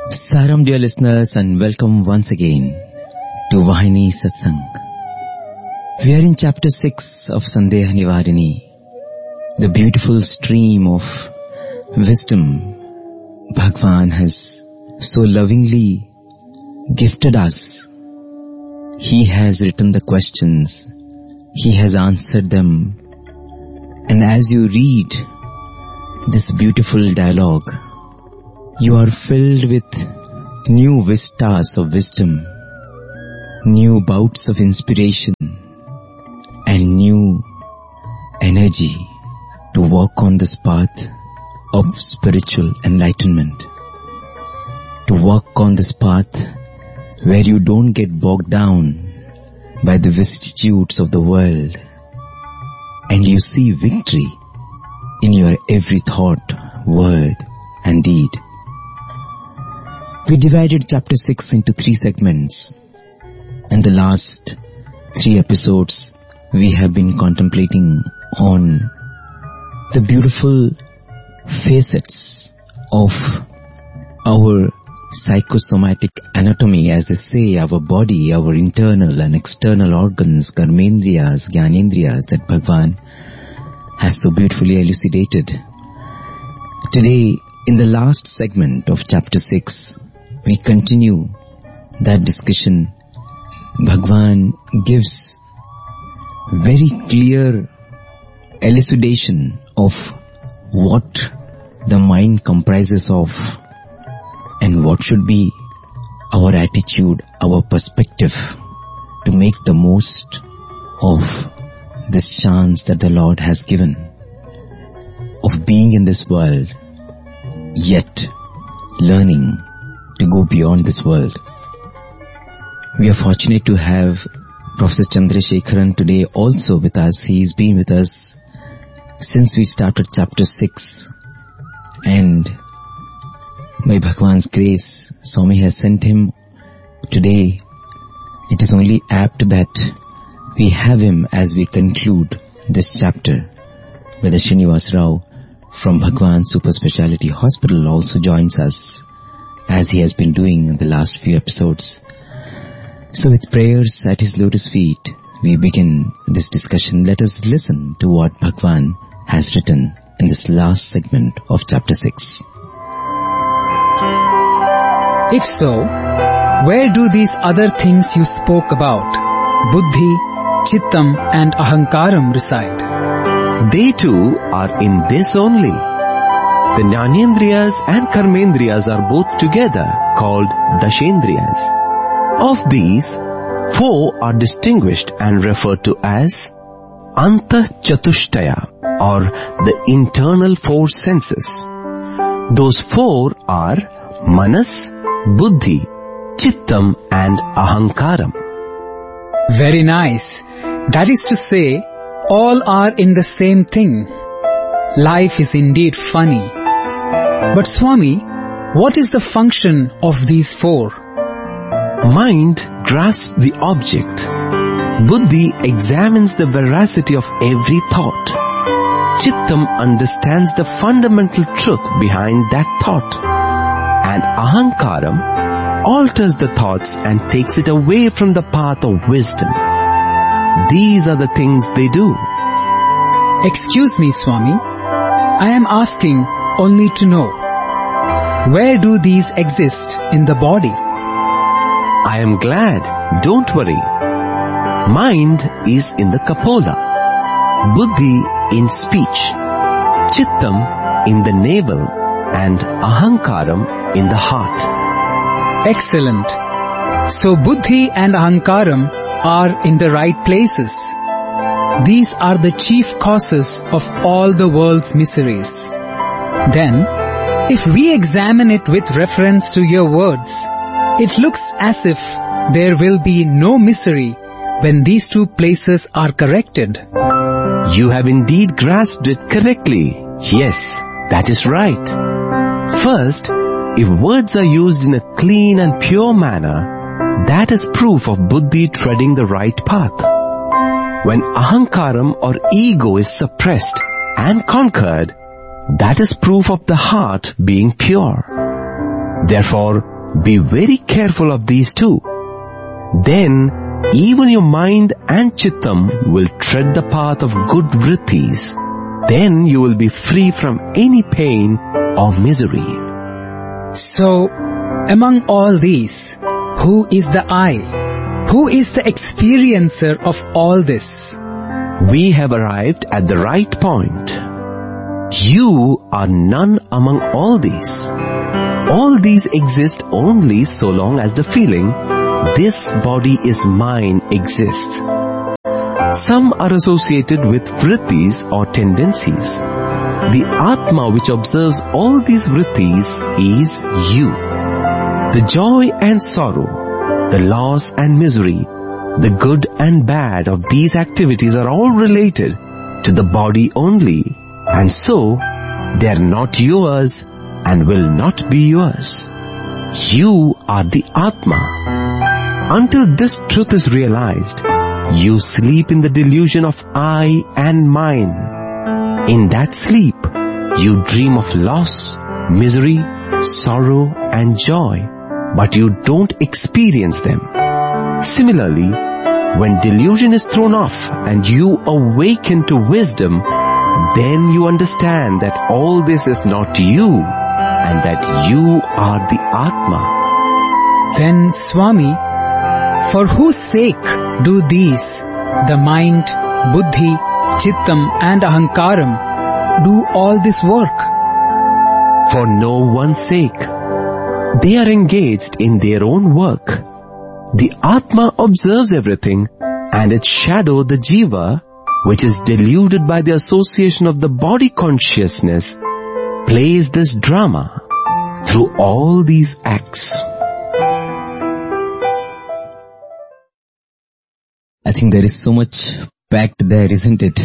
Saram, dear listeners, and welcome once again to Vahini Satsang. We are in chapter 6 of Sandeha Nivarini, the beautiful stream of wisdom Bhagwan has so lovingly gifted us. He has written the questions, He has answered them, and as you read this beautiful dialogue, you are filled with new vistas of wisdom, new bouts of inspiration, and new energy to walk on this path of spiritual enlightenment. To walk on this path where you don't get bogged down by the vicissitudes of the world, and you see victory in your every thought, word, and deed. We divided chapter 6 into 3 segments, and the last 3 episodes we have been contemplating on the beautiful facets of our psychosomatic anatomy, as they say, our body, our internal and external organs, karmendriyas, gyanendriyas, that Bhagwan has so beautifully elucidated. Today, in the last segment of chapter 6, we continue that discussion. Bhagwan gives very clear elucidation of what the mind comprises of and what should be our attitude, our perspective to make the most of this chance that the Lord has given of being in this world, yet learning to go beyond this world. We are fortunate to have Professor Chandrasekharan today also with us. He's been with us since we started chapter 6, and by Bhagwan's grace, Swami has sent him today. It is only apt that we have him as we conclude this chapter. Brother Srinivas Rao from Bhagwan Super Speciality Hospital also joins us, as he has been doing in the last few episodes. So with prayers at his lotus feet, we begin this discussion. Let us listen to what Bhagwan has written in this last segment of chapter 6. If so, where do these other things you spoke about, Buddhi, Chittam and Ahankaram, reside? They too are in this only. The Jnanendriyas and Karmendriyas are both together called Dashendriyas. Of these, 4 are distinguished and referred to as Antah-chatushtaya, or the internal 4 senses. Those 4 are Manas, Buddhi, Chittam and Ahankaram. Very nice. That is to say, all are in the same thing. Life is indeed funny. But Swami, what is the function of these 4? Mind grasps the object. Buddhi examines the veracity of every thought. Chittam understands the fundamental truth behind that thought. And Ahankaram alters the thoughts and takes it away from the path of wisdom. These are the things they do. Excuse me, Swami. I am asking only to know, where do these exist in the body? I am glad. Don't worry. Mind is in the Kapola, Buddhi in speech, Chittam in the navel, and Ahankaram in the heart. Excellent. So Buddhi and Ahankaram are in the right places. These are the chief causes of all the world's miseries. Then, if we examine it with reference to your words, it looks as if there will be no misery when these 2 places are corrected. You have indeed grasped it correctly. Yes, that is right. First, if words are used in a clean and pure manner, that is proof of Buddhi treading the right path. When Ahankaram or ego is suppressed and conquered, that is proof of the heart being pure. Therefore, Be very careful of these two. Then even your mind and chittam will tread the path of good vrittis. Then you will be free from any pain or misery. So, among all these, who is the I? Who is the experiencer of all this? We have arrived at the right point. You are none among all these. All these exist only so long as the feeling, this body is mine, exists. Some are associated with vrittis or tendencies. The Atma which observes all these vrittis is you. The joy and sorrow, the loss and misery, the good and bad of these activities are all related to the body only, and so they are not yours and will not be yours. You are the Atma. Until this truth is realized, you sleep in the delusion of I and mine. In that sleep, you dream of loss, misery, sorrow and joy, but you don't experience them. Similarly, when delusion is thrown off and you awaken to wisdom, then you understand that all this is not you and that you are the Atma. Then, Swami, for whose sake do these, the mind, buddhi, chittam and ahankaram, do all this work? For no one's sake. They are engaged in their own work. The Atma observes everything, and its shadow, the Jiva, which is deluded by the association of the body consciousness, plays this drama through all these acts. I think there is so much packed there, isn't it?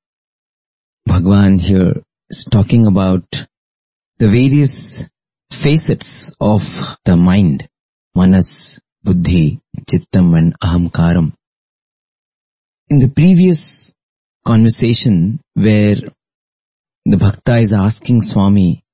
Bhagwan here is talking about the various facets of the mind, manas, buddhi, chittam and ahamkaram. In the previous conversation where the bhakta is asking Swami,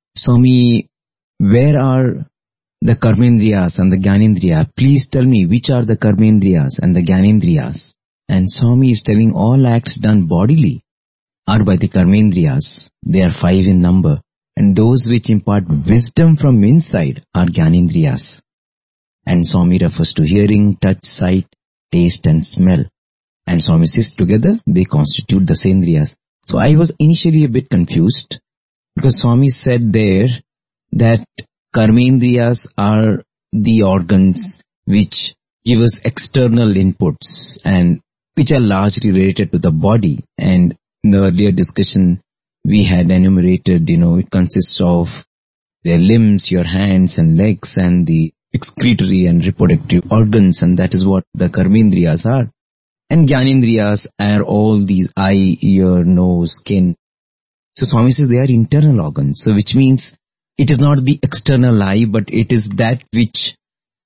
where are the karmendriyas and the gyanendriya? Please tell me which are the karmendriyas and the gyanendriyas. And Swami is telling all acts done bodily are by the karmendriyas. They are 5 in number. And those which impart wisdom from inside are gyanendriyas. And Swami refers to hearing, touch, sight, taste and smell. And Swami says together they constitute the sendriyas. So I was initially a bit confused because Swami said there that karmendriyas are the organs which give us external inputs and which are largely related to the body. And in the earlier discussion we had enumerated, it consists of their limbs, your hands and legs and the excretory and reproductive organs, and that is what the karmendriyas are. And gyanendriyas are all these eye, ear, nose, skin. So Swami says they are internal organs, so which means it is not the external eye, but it is that which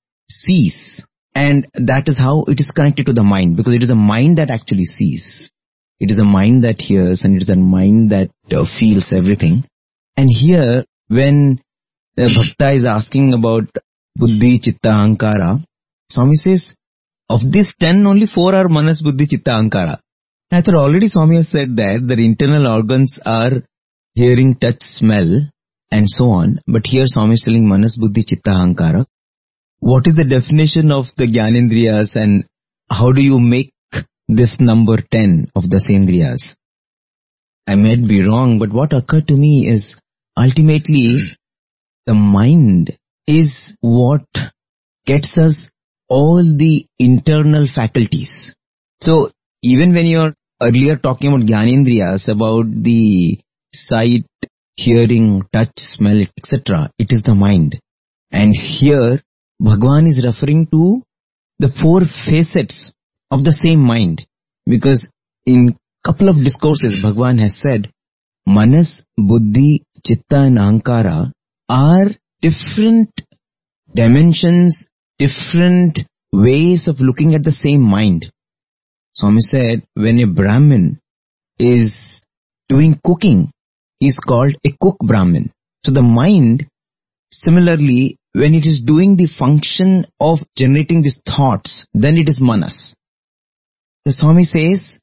sees. And that is how it is connected to the mind, because it is the mind that actually sees. It is the mind that hears and it is the mind that feels everything. And here, when the bhakta is asking about buddhi, chitta, ahankara, Swami says, of these 10, only 4 are manas, buddhi, chitta, ahankara. I thought already Swami has said that the internal organs are hearing, touch, smell and so on. But here Swami is telling manas, buddhi, chitta, ahankara. What is the definition of the gyanendriyas and how do you make this number 10 of the sendriyas? I might be wrong, but what occurred to me is ultimately the mind is what gets us all the internal faculties. So even when you're earlier talking about gyanendriyas, about the sight, hearing, touch, smell, etc., it is the mind. And here Bhagwan is referring to the 4 facets of the same mind, because in couple of discourses Bhagwan has said manas, buddhi, chitta and ahankara are different dimensions, different ways of looking at the same mind. Swami said when a Brahmin is doing cooking, he is called a cook Brahmin. So the mind, similarly, when it is doing the function of generating these thoughts, then it is manas. The Swami says,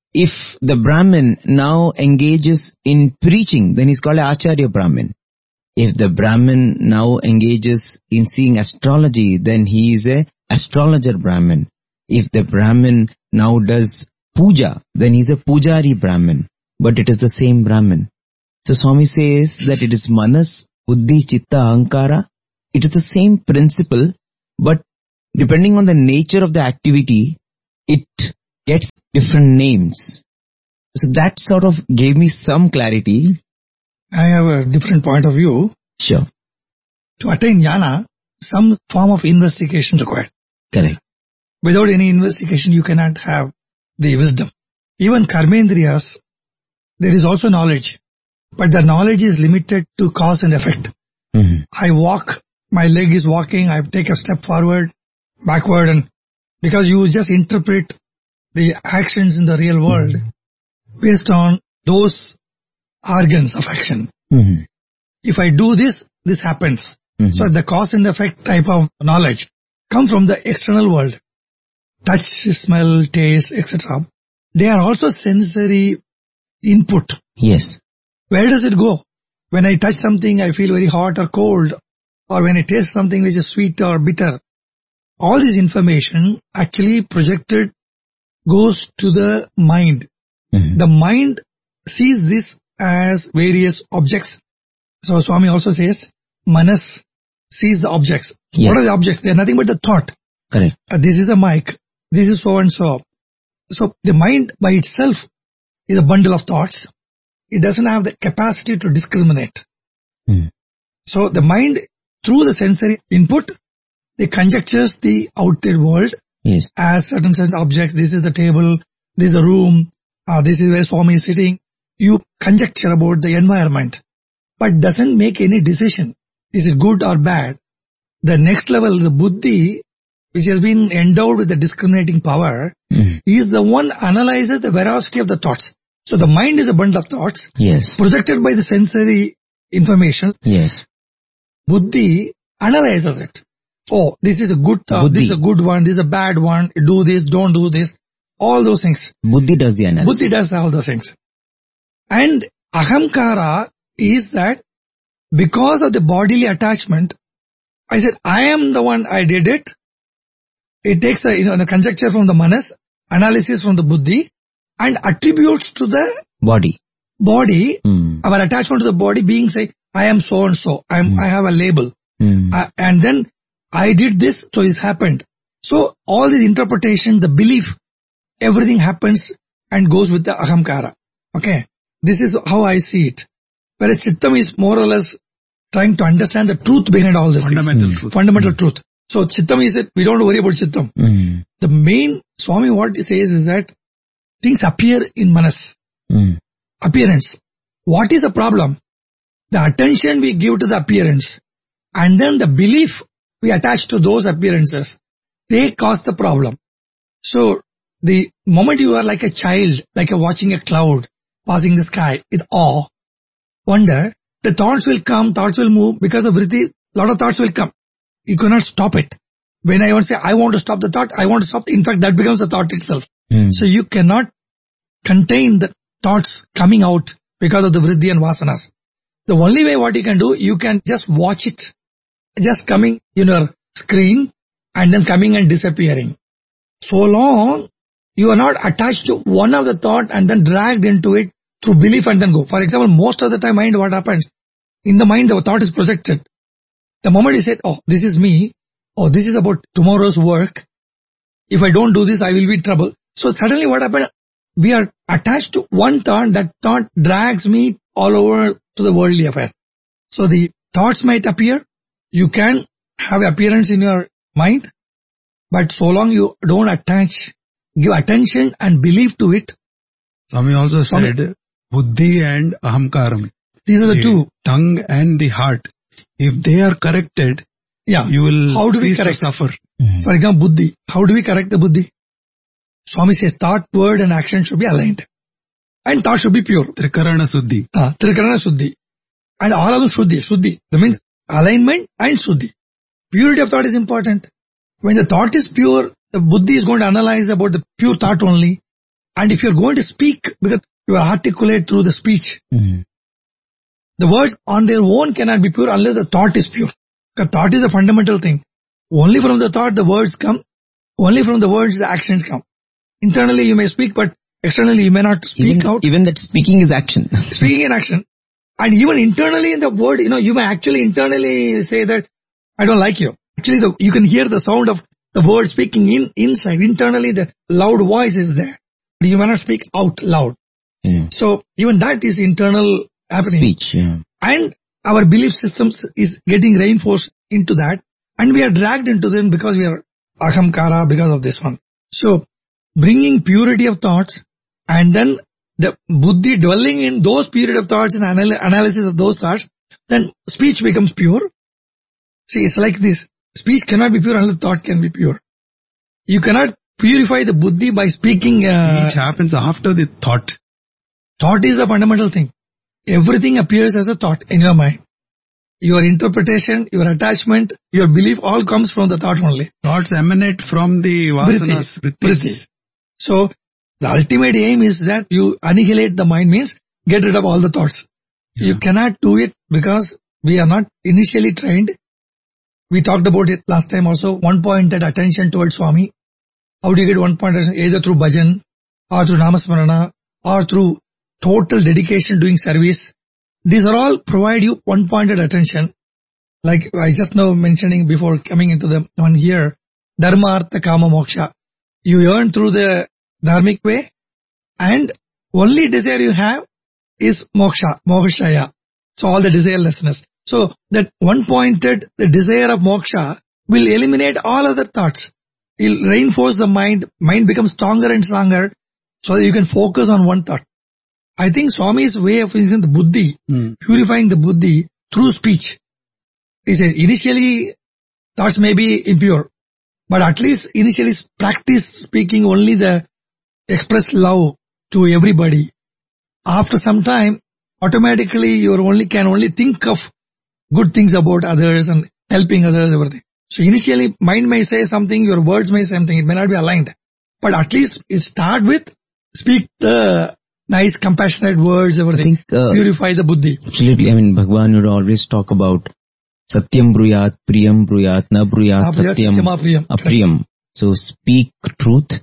if the Brahmin now engages in preaching, then he's called Acharya Brahmin. If the Brahmin now engages in seeing astrology, then he is a astrologer Brahmin. If the Brahmin now does puja, then he's a pujari Brahmin. But it is the same Brahmin. So Swami says that it is manas, buddhi, chitta, ahankara. It is the same principle, but depending on the nature of the activity, it gets different names. So that sort of gave me some clarity. I have a different point of view. Sure. To attain jnana, some form of investigation required. Correct. Without any investigation, you cannot have the wisdom. Even karmendriyas, there is also knowledge. But the knowledge is limited to cause and effect. Mm-hmm. I walk, my leg is walking, I take a step forward, backward, and because you just interpret the actions in the real world based on those organs of action. Mm-hmm. If I do this, this happens. Mm-hmm. So the cause and effect type of knowledge come from the external world. Touch, smell, taste, etc. They are also sensory input. Yes. Where does it go? When I touch something, I feel very hot or cold. Or when I taste something which is sweet or bitter. All this information actually projected goes to the mind. Mm-hmm. The mind sees this as various objects. So Swami also says, manas sees the objects. Yes. What are the objects? They are nothing but the thought. Correct. This is a mic. This is so and so. So the mind by itself is a bundle of thoughts. It doesn't have the capacity to discriminate. Mm. So the mind, through the sensory input, it conjectures the outer world Yes. as certain objects. This is the table, this is the room, this is where Swami is sitting. You conjecture about the environment, but doesn't make any decision. Is it good or bad? The next level, the buddhi, which has been endowed with the discriminating power, is the one analyzes the veracity of the thoughts. So the mind is a bundle of thoughts Yes. projected by the sensory information. Yes. Buddhi analyzes it. Oh, this is a good thought, this is a good one, this is a bad one, do this, don't do this, all those things. Buddhi does the analysis. Buddhi does all those things. And ahamkara is that because of the bodily attachment, I said, I am the one, I did it. It takes a conjecture from the manas, analysis from the buddhi, and attributes to the Body. our attachment to the body being say, I am so and so, I have a label. And then I did this, so this happened. So all this interpretation, the belief, everything happens and goes with the ahamkara. Okay. This is how I see it. Whereas Chittam is more or less trying to understand the truth behind all this. Fundamental truth. So Chittam is that we don't worry about Chittam. The main Swami what he says is that things appear in manas. Appearance. What is the problem? The attention we give to the appearance and then the belief we attach to those appearances, they cause the problem. So the moment you are like a child, like you're watching a cloud passing the sky with awe, wonder, the thoughts will come, thoughts will move because of vritti, lot of thoughts will come. You cannot stop it. When I want to say, I want to stop the thought, I want to stop, in fact that becomes a thought itself. So you cannot contain the thoughts coming out because of the vritti and vasanas. The only way what you can do, you can just watch it, just coming in your screen and then coming and disappearing. So long you are not attached to one of the thought and then dragged into it through belief and then go. For example, most of the time mind what happens? In the mind the thought is projected. The moment you said, oh, this is me, oh, this is about tomorrow's work. If I don't do this, I will be in trouble. So suddenly what happened? We are attached to one thought, that thought drags me all over to the worldly affair. So the thoughts might appear, you can have appearance in your mind, but so long you don't give attention and belief to it. Swami also said, buddhi and ahamkaram. These are the two. Tongue and the heart. If they are corrected, you will how do we correct? Suffer. For example, buddhi. How do we correct the buddhi? Swami says thought, word and action should be aligned. And thought should be pure. Trikarana Suddhi. Trikarana Suddhi. And all of them Shuddhi. That means alignment and Shuddhi. Purity of thought is important. When the thought is pure, the buddhi is going to analyze about the pure thought only. And if you're going to speak, because you are articulate through the speech, the words on their own cannot be pure unless the thought is pure. Because thought is a fundamental thing. Only from the thought the words come. Only from the words the actions come. Internally you may speak, but externally you may not speak out. Even that speaking is action. Speaking in action. And even internally in the word, you may actually internally say that, I don't like you. Actually, you can hear the sound of the word speaking inside. Internally, the loud voice is there. But you may not speak out loud. Yeah. So even that is internal happening. Speech, yeah. And our belief systems is getting reinforced into that. And we are dragged into them because we are ahamkara because of this one. So bringing purity of thoughts and then the buddhi dwelling in those purity of thoughts and analysis of those thoughts, then speech becomes pure. See, it's like this. Speech cannot be pure unless thought can be pure. You cannot purify the buddhi by speaking. Speech happens after the thought. Thought is a fundamental thing. Everything appears as a thought in your mind. Your interpretation, your attachment, your belief all comes from the thought only. Thoughts emanate from the vasanas. Vritis. So, the ultimate aim is that you annihilate the mind, means get rid of all the thoughts. Yeah. You cannot do it because we are not initially trained. We talked about it last time also, one-pointed attention towards Swami. How do you get one-pointed attention? Either through bhajan, or through namasmarana, or through total dedication doing service. These are all provide you one-pointed attention. Like I just now mentioning before coming into the one here, dharma, artha, kama, moksha. You earn through the dharmic way, and only desire you have is moksha, mohashaya. So all the desirelessness. So that one-pointed, the desire of moksha will eliminate all other thoughts. It will reinforce the mind. Mind becomes stronger and stronger so that you can focus on one thought. I think Swami's way of using the buddhi, purifying the buddhi through speech. He says initially thoughts may be impure, but at least initially practice speaking only the express love to everybody. After some time, automatically you can only think of good things about others and helping others, everything. So initially mind may say something, your words may say something, it may not be aligned. But at least it start with speak the nice compassionate words, everything. Purify the buddhi. Absolutely. I mean, Bhagwan would always talk about Satyam bruyat, Priyam bruyat, na bruyat, Satyam apriyam. So speak truth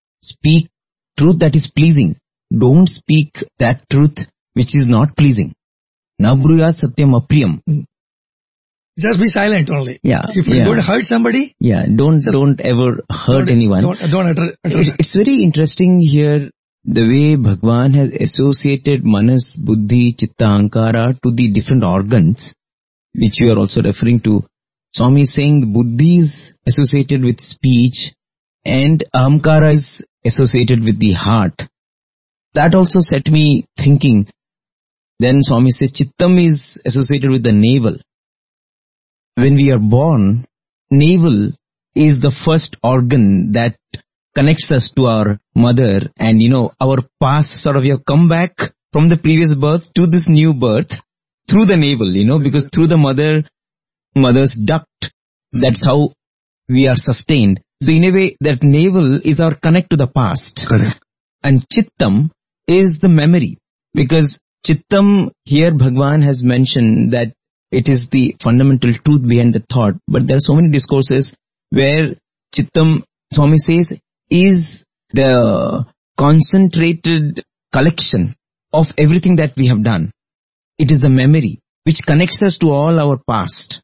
that is pleasing. Don't speak that truth which is not pleasing. Na bruyat Satyam apriyam. Just be silent only. Yeah. If you don't hurt somebody. Yeah. Don't ever hurt anyone. Don't It's very interesting here the way Bhagwan has associated manas, buddhi, chitta, ahankara to the different organs which you are also referring to. Swami is saying the buddhi is associated with speech and ahankara is associated with the heart. That also set me thinking. Then Swami says chittam is associated with the navel. When we are born, navel is the first organ that connects us to our mother, and our past sort of, you have come back from the previous birth to this new birth through the navel, because through the mother's duct, that's how we are sustained. So in a way, that navel is our connect to the past. Correct. And chittam is the memory, because chittam here Bhagwan has mentioned that it is the fundamental truth behind the thought, but there are so many discourses where chittam, Swami says, is the concentrated collection of everything that we have done. It is the memory which connects us to all our past.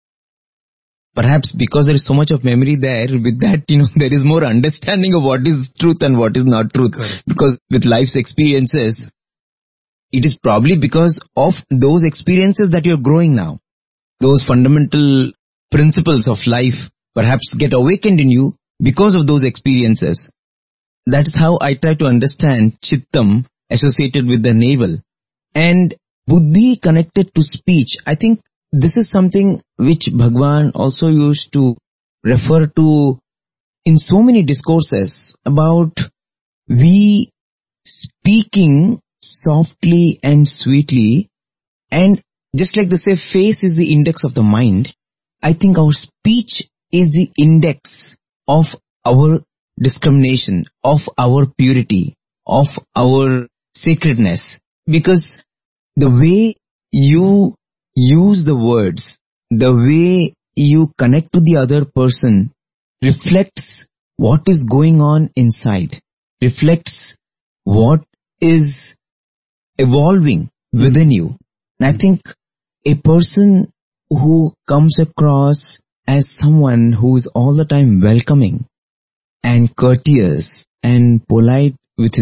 Perhaps because there is so much of memory there, with that, there is more understanding of what is truth and what is not truth. Correct. Because with life's experiences, it is probably because of those experiences that you're growing now. Those fundamental principles of life perhaps get awakened in you because of those experiences. That is how I try to understand chittam associated with the navel. And buddhi connected to speech. I think this is something which Bhagwan also used to refer to in so many discourses about we speaking softly and sweetly, and just like they say face is the index of the mind, I think our speech is the index of our discrimination, of our purity, of our sacredness. Because the way you use the words, the way you connect to the other person reflects what is going on inside, reflects what is evolving within you. And I think a person who comes across as someone who is all the time welcoming and courteous and polite with his